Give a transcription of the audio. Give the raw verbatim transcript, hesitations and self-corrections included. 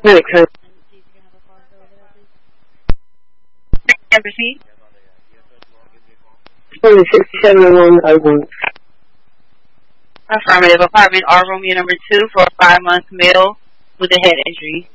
Makes sense. Proceed. Only sixty-seven and one oh one. Affirmative. Apartment R room unit number two for a five month male with a head injury.